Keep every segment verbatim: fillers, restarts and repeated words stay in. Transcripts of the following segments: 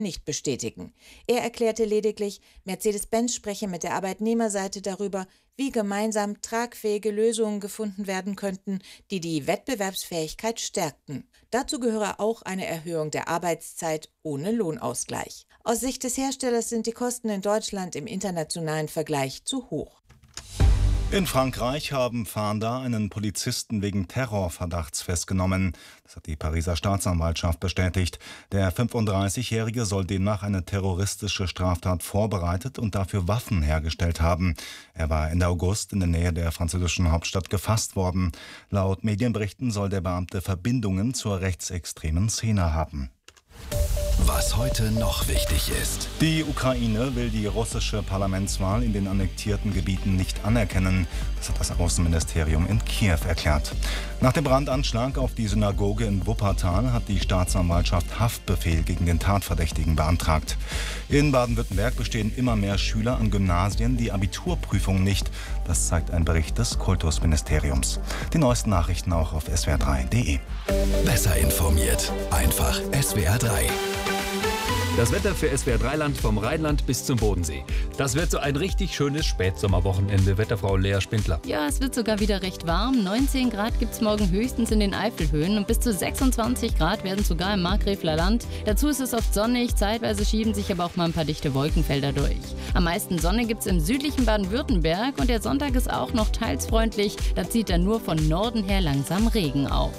nicht bestätigen. Er erklärte lediglich, Mercedes-Benz spreche mit der Arbeitnehmerseite darüber, wie gemeinsam tragfähige Lösungen gefunden werden könnten, die die Wettbewerbsfähigkeit stärkten. Dazu gehöre auch eine Erhöhung der Arbeitszeit ohne Lohnausgleich. Aus Sicht des Herstellers sind die Kosten in Deutschland im internationalen Vergleich zu hoch. In Frankreich haben Fahnder einen Polizisten wegen Terrorverdachts festgenommen. Das hat die Pariser Staatsanwaltschaft bestätigt. Der fünfunddreißigjährige soll demnach eine terroristische Straftat vorbereitet und dafür Waffen hergestellt haben. Er war Ende August in der Nähe der französischen Hauptstadt gefasst worden. Laut Medienberichten soll der Beamte Verbindungen zur rechtsextremen Szene haben. Was heute noch wichtig ist. Die Ukraine will die russische Parlamentswahl in den annektierten Gebieten nicht anerkennen. Das hat das Außenministerium in Kiew erklärt. Nach dem Brandanschlag auf die Synagoge in Wuppertal hat die Staatsanwaltschaft Haftbefehl gegen den Tatverdächtigen beantragt. In Baden-Württemberg bestehen immer mehr Schüler an Gymnasien die Abiturprüfung nicht. Das zeigt ein Bericht des Kultusministeriums. Die neuesten Nachrichten auch auf S W R drei punkt de. Besser informiert. Einfach S W R drei. Das Wetter für S W R drei Land vom Rheinland bis zum Bodensee. Das wird so ein richtig schönes Spätsommerwochenende, Wetterfrau Lea Spindler. Ja, es wird sogar wieder recht warm. neunzehn Grad gibt es morgen höchstens in den Eifelhöhen und bis zu sechsundzwanzig Grad werden sogar im Markgräfler Land. Dazu ist es oft sonnig, zeitweise schieben sich aber auch mal ein paar dichte Wolkenfelder durch. Am meisten Sonne gibt es im südlichen Baden-Württemberg und der Sonntag ist auch noch teils freundlich. Da zieht dann nur von Norden her langsam Regen auf.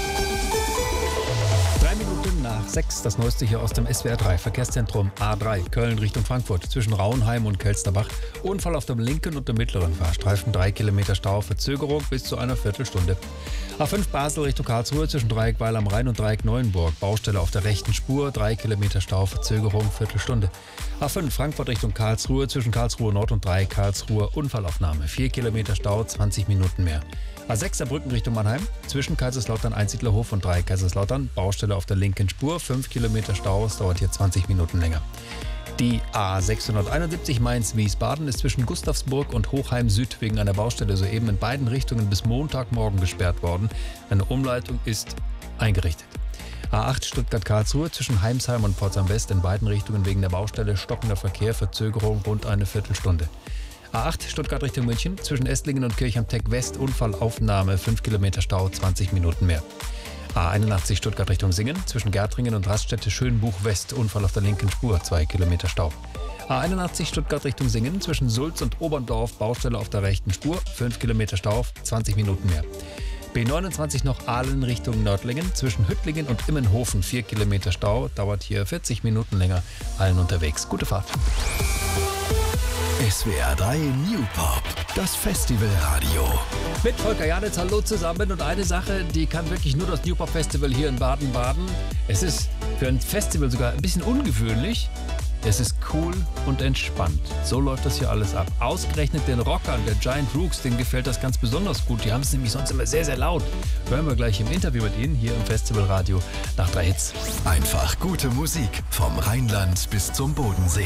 Drei Minuten nach sechs, das Neueste hier aus dem S W R drei Verkehrszentrum A drei, Köln Richtung Frankfurt, zwischen Rauenheim und Kelsterbach. Unfall auf dem linken und dem mittleren Fahrstreifen, drei Kilometer Stau, Verzögerung bis zu einer Viertelstunde. A fünf Basel Richtung Karlsruhe, zwischen Dreieck Weil am Rhein und Dreieck Neuenburg, Baustelle auf der rechten Spur, drei Kilometer Stau, Verzögerung, Viertelstunde. A fünf Frankfurt Richtung Karlsruhe, zwischen Karlsruhe Nord und Dreieck Karlsruhe, Unfallaufnahme, vier Kilometer Stau, zwanzig Minuten mehr. A sechs Saarbrücken Richtung Mannheim, zwischen Kaiserslautern Einsiedlerhof und Dreieck Kaiserslautern, Baustelle auf der linken Spur, fünf Kilometer Stau, es dauert hier zwanzig Minuten länger. Die A sechshunderteinundsiebzig Mainz-Wiesbaden ist zwischen Gustavsburg und Hochheim Süd wegen einer Baustelle soeben in beiden Richtungen bis Montagmorgen gesperrt worden. Eine Umleitung ist eingerichtet. A acht Stuttgart-Karlsruhe zwischen Heimsheim und Pforzheim West in beiden Richtungen wegen der Baustelle stockender Verkehr, Verzögerung rund eine Viertelstunde. A acht Stuttgart Richtung München, zwischen Esslingen und Kirchheim-Tech West, Unfallaufnahme, fünf Kilometer Stau, zwanzig Minuten mehr. A einundachtzig Stuttgart Richtung Singen, zwischen Gärtringen und Raststätte Schönbuch West, Unfall auf der linken Spur, zwei Kilometer Stau. A einundachtzig Stuttgart Richtung Singen, zwischen Sulz und Oberndorf, Baustelle auf der rechten Spur, fünf Kilometer Stau, zwanzig Minuten mehr. B neunundzwanzig noch Ahlen Richtung Nördlingen, zwischen Hüttlingen und Immenhofen, vier Kilometer Stau, dauert hier vierzig Minuten länger, allen unterwegs. Gute Fahrt. S W R drei New Pop, das Festivalradio. Mit Volker Janitz, hallo zusammen. Und eine Sache, die kann wirklich nur das New Pop Festival hier in Baden-Baden. Es ist für ein Festival sogar ein bisschen ungewöhnlich. Es ist cool und entspannt. So läuft das hier alles ab. Ausgerechnet den Rockern, der Giant Rooks, denen gefällt das ganz besonders gut. Die haben es nämlich sonst immer sehr, sehr laut. Hören wir gleich im Interview mit Ihnen hier im Festivalradio nach drei Hits. Einfach gute Musik vom Rheinland bis zum Bodensee.